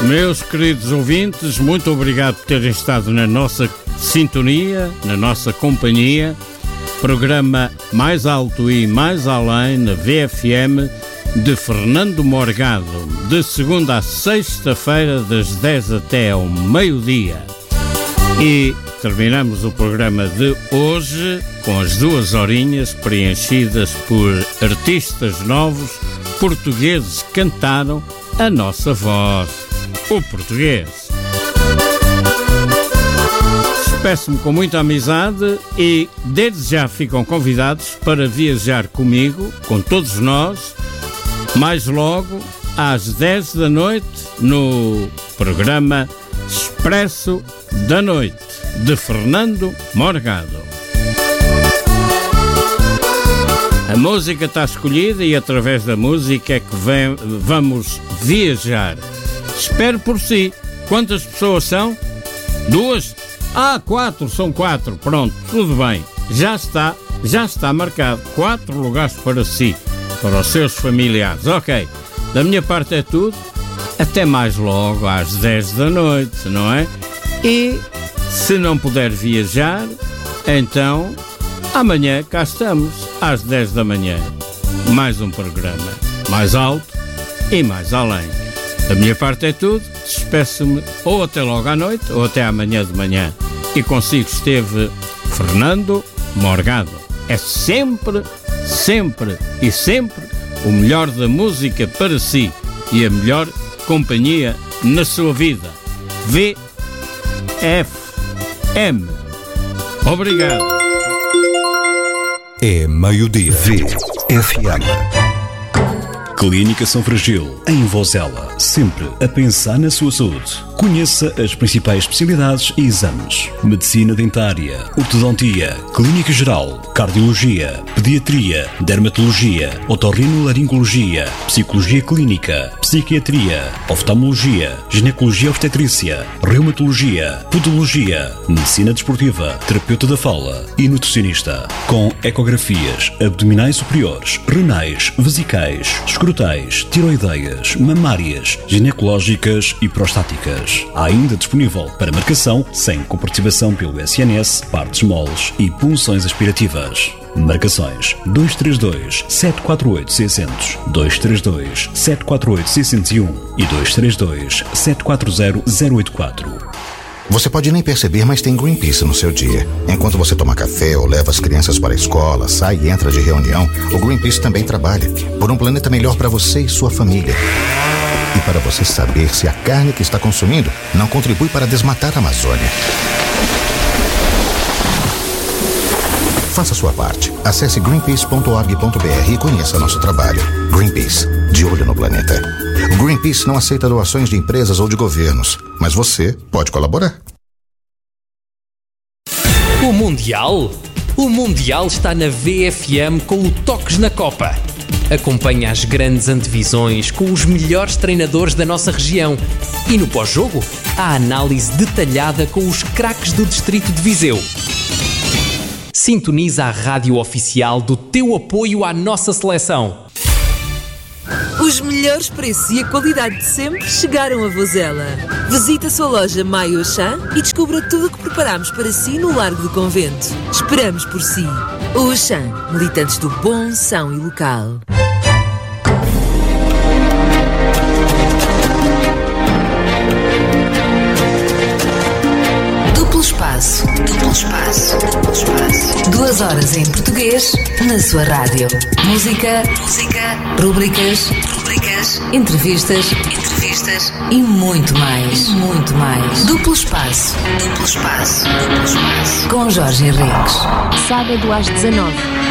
Meus queridos ouvintes, muito obrigado por terem estado na nossa sintonia, na nossa companhia. Programa Mais Alto e Mais Além, na VFM, de Fernando Morgado, de segunda a sexta-feira, das 10 até ao meio-dia. E terminamos o programa de hoje com as 2 horinhas preenchidas por artistas novos portugueses que cantaram a nossa voz, o português. Despeço-me com muita amizade e desde já ficam convidados para viajar comigo, com todos nós, mais logo às 10 da noite no programa Expresso da Noite, de Fernando Morgado. A música está escolhida e através da música é que vamos viajar. Espero por si. Quantas pessoas são? 2? 4, são 4. Pronto, tudo bem. Já está marcado. 4 lugares para si, para os seus familiares. Ok, da minha parte é tudo. Até mais logo, às 10 da noite, não é? E se não puder viajar, então amanhã cá estamos, às 10 da manhã. Mais um programa mais alto e mais além. Da minha parte é tudo. Despeço-me ou até logo à noite ou até amanhã de manhã. E consigo esteve Fernando Morgado. É sempre o melhor da música para si e a melhor companhia na sua vida. VFM. Obrigado. É meio-dia. VFM. Clínica São Fragil, em Vozela, sempre a pensar na sua saúde. Conheça as principais especialidades e exames: medicina dentária, ortodontia, clínica geral, cardiologia, pediatria, dermatologia, otorrinolaringologia, psicologia clínica, psiquiatria, oftalmologia, ginecologia obstetrícia, reumatologia, podologia, medicina desportiva, terapeuta da fala e nutricionista. Com ecografias abdominais superiores, renais, vesicais, escrotais, tiroideias, mamárias, ginecológicas e prostáticas. Há ainda disponível para marcação, sem comparticipação pelo SNS, partes moles e punções aspirativas. Marcações 232-748-600, 232-748-601 e 232-740-084. Você pode nem perceber, mas tem Greenpeace no seu dia. Enquanto você toma café ou leva as crianças para a escola, sai e entra de reunião, o Greenpeace também trabalha por um planeta melhor para você e sua família. E para você saber se a carne que está consumindo não contribui para desmatar a Amazônia. Faça sua parte. Acesse greenpeace.org.br e conheça nosso trabalho. Greenpeace, de olho no planeta. O Greenpeace não aceita doações de empresas ou de governos, mas você pode colaborar. O Mundial? O Mundial está na VFM com o Toques na Copa. Acompanhe as grandes antevisões com os melhores treinadores da nossa região. E no pós-jogo, a análise detalhada com os craques do distrito de Viseu. Sintoniza a rádio oficial do teu apoio à nossa seleção. Os melhores preços e a qualidade de sempre chegaram a Vozela. Visite a sua loja Maio Auchan e descubra tudo o que preparamos para si no Largo do Convento. Esperamos por si. O Auchan, militantes do bom som e local. Duplo espaço. 2 horas em português na sua rádio. Música, rubricas, entrevistas e muito mais. Duplo espaço. Com Jorge Henriques. Sábado às 19h.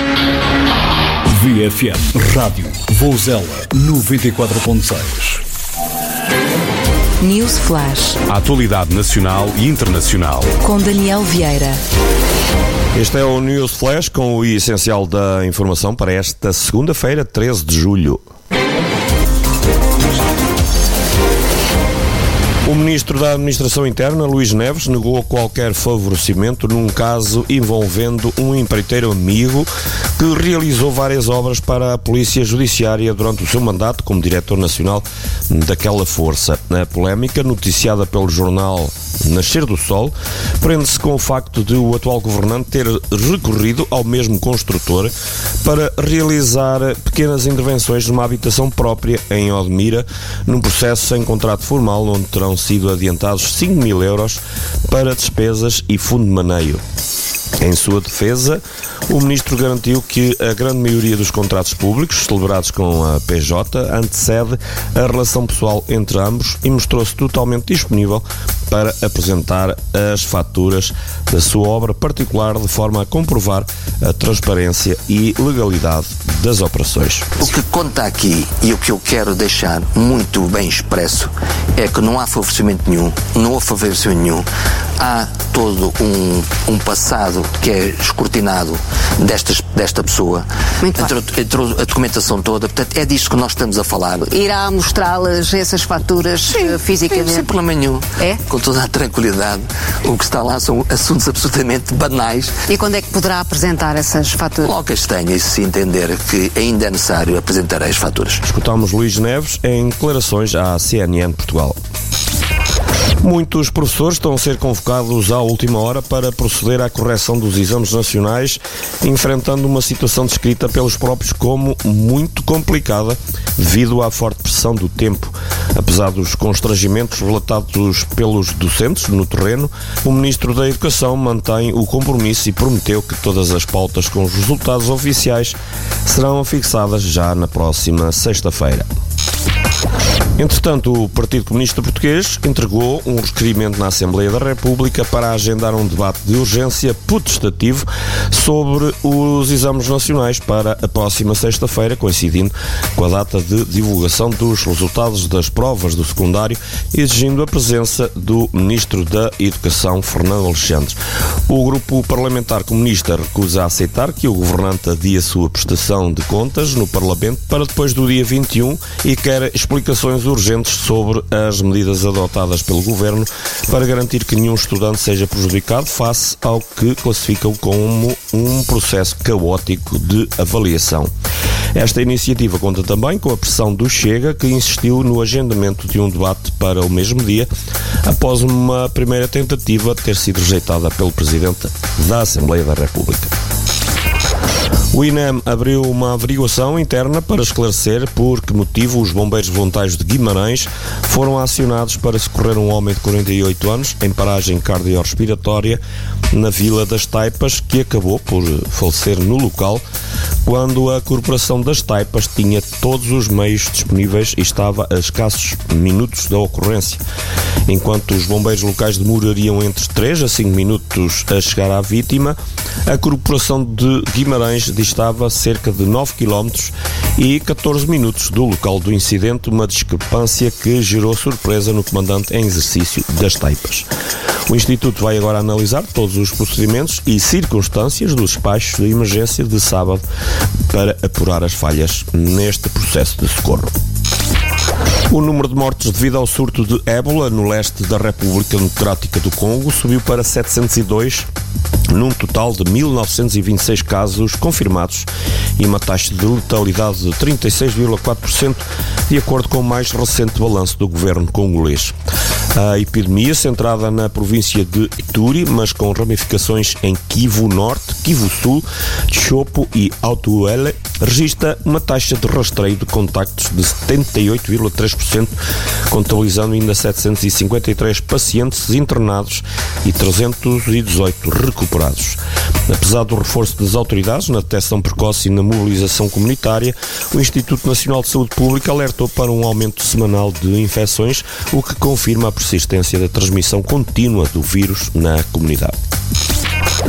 VFM Rádio Vozela 94.6. News Flash. A atualidade nacional e internacional. Com Daniel Vieira. Este é o News Flash com o essencial da informação para esta segunda-feira, 13 de julho. O Ministro da Administração Interna, Luís Neves, negou qualquer favorecimento num caso envolvendo um empreiteiro amigo que realizou várias obras para a Polícia Judiciária durante o seu mandato como Diretor Nacional daquela força. A polémica, noticiada pelo jornal Nascer do Sol, prende-se com o facto de o atual governante ter recorrido ao mesmo construtor para realizar pequenas intervenções numa habitação própria em Odmira, num processo sem contrato formal, onde terão sido adiantados 5.000 euros para despesas e fundo de maneio. Em sua defesa, o Ministro garantiu que a grande maioria dos contratos públicos celebrados com a PJ antecede a relação pessoal entre ambos e mostrou-se totalmente disponível para apresentar as faturas da sua obra particular de forma a comprovar a transparência e legalidade das operações. O que conta aqui e o que eu quero deixar muito bem expresso é que não há favorecimento nenhum, não houve favorecimento nenhum. Há todo um passado que é escrutinado desta pessoa, entre a documentação toda, portanto é disto que nós estamos a falar. Irá mostrá-las essas faturas fisicamente? Sem problema nenhum. É? Com toda a tranquilidade. O que está lá são assuntos absolutamente banais. E quando é que poderá apresentar essas faturas? Logo as tenha, e se entender que ainda é necessário, apresentarei as faturas. Escutamos Luís Neves em declarações à CNN Portugal. Muitos professores estão a ser convocados à última hora para proceder à correção dos exames nacionais, enfrentando uma situação descrita pelos próprios como muito complicada devido à forte pressão do tempo. Apesar dos constrangimentos relatados pelos docentes no terreno, o Ministro da Educação mantém o compromisso e prometeu que todas as pautas com os resultados oficiais serão fixadas já na próxima sexta-feira. Entretanto, o Partido Comunista Português entregou um requerimento na Assembleia da República para agendar um debate de urgência potestativo sobre os exames nacionais para a próxima sexta-feira, coincidindo com a data de divulgação dos resultados das provas do secundário, exigindo a presença do Ministro da Educação, Fernando Alexandre. O grupo parlamentar comunista recusa aceitar que o governante adie a sua prestação de contas no Parlamento para depois do dia 21 e quer explicações urgentes sobre as medidas adotadas pelo Governo para garantir que nenhum estudante seja prejudicado face ao que classificam como um processo caótico de avaliação. Esta iniciativa conta também com a pressão do Chega, que insistiu no agendamento de um debate para o mesmo dia, após uma primeira tentativa ter sido rejeitada pelo Presidente da Assembleia da República. O INEM abriu uma averiguação interna para esclarecer por que motivo os bombeiros voluntários de Guimarães foram acionados para socorrer um homem de 48 anos em paragem cardiorrespiratória na Vila das Taipas, que acabou por falecer no local quando a Corporação das Taipas tinha todos os meios disponíveis e estava a escassos minutos da ocorrência. Enquanto os bombeiros locais demorariam entre 3 a 5 minutos a chegar à vítima, a Corporação de Guimarães distava cerca de 9 km e 14 minutos do local do incidente, uma discrepância que gerou surpresa no comandante em exercício das Taipas. O Instituto vai agora analisar todos os procedimentos e circunstâncias dos despachos de emergência de sábado para apurar as falhas neste processo de socorro. O número de mortes devido ao surto de ébola no leste da República Democrática do Congo subiu para 702, num total de 1.926 casos confirmados e uma taxa de letalidade de 36,4%, de acordo com o mais recente balanço do governo congolês. A epidemia, centrada na província de Ituri, mas com ramificações em Kivu Norte, Kivu Sul, Chopo e Autuele, registra uma taxa de rastreio de contactos de 78,3%, contabilizando ainda 753 pacientes internados e 318 recuperados. Apesar do reforço das autoridades na detecção precoce e na mobilização comunitária, o Instituto Nacional de Saúde Pública alertou para um aumento semanal de infecções, o que confirma a persistência da transmissão contínua do vírus na comunidade.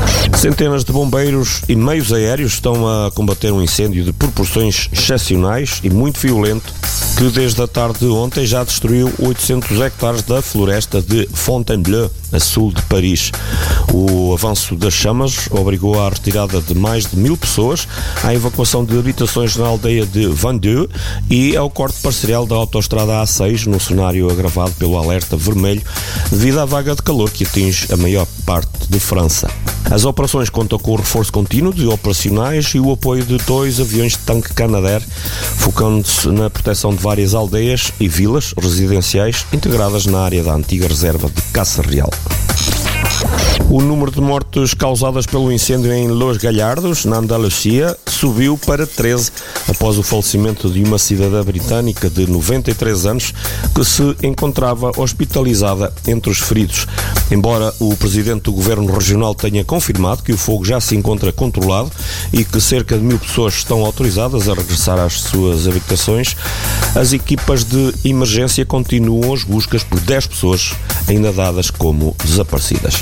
Centenas de bombeiros e meios aéreos estão a combater um incêndio de proporções excepcionais e muito violento que desde a tarde de ontem já destruiu 800 hectares da floresta de Fontainebleau, a sul de Paris. O avanço das chamas obrigou à retirada de mais de 1000 pessoas, à evacuação de habitações na aldeia de Vendue e ao corte parcial da autoestrada A6 no cenário agravado pelo alerta vermelho devido à vaga de calor que atinge a maior parte de França. As operações contam com o reforço contínuo de operacionais e o apoio de 2 aviões de tanque Canadair, focando-se na proteção de várias aldeias e vilas residenciais integradas na área da antiga reserva de caça real. O número de mortes causadas pelo incêndio em Los Gallardos, na Andaluzia, subiu para 13 após o falecimento de uma cidadã britânica de 93 anos que se encontrava hospitalizada entre os feridos. Embora o presidente do governo regional tenha confirmado que o fogo já se encontra controlado e que cerca de 1000 pessoas estão autorizadas a regressar às suas habitações, as equipas de emergência continuam as buscas por 10 pessoas ainda dadas como desaparecidas.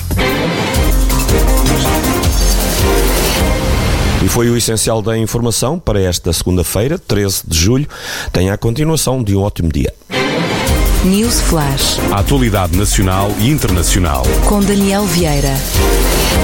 E foi o essencial da informação para esta segunda-feira, 13 de julho. Tenha a continuação de um ótimo dia. News Flash. A atualidade nacional e internacional. Com Daniel Vieira.